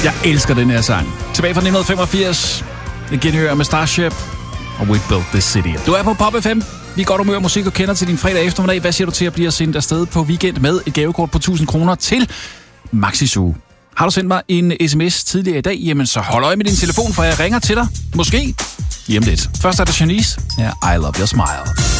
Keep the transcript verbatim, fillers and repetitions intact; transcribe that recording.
Jeg elsker den her sang. Tilbage fra nitten femogfirs. Igen hører med Starship og We Built This City. Du er på Pop F M. Vi er godt humør musik og kender til din fredag eftermiddag. Hvad siger du til at blive sendt afsted på weekend med et gavekort på tusind kroner til Maxi Zoo? Har du sendt mig en sms tidligere i dag, jamen så hold øje med din telefon, for jeg ringer til dig. Måske. Hjem lidt. Først er det Janice. Ja, I Love Your Smile.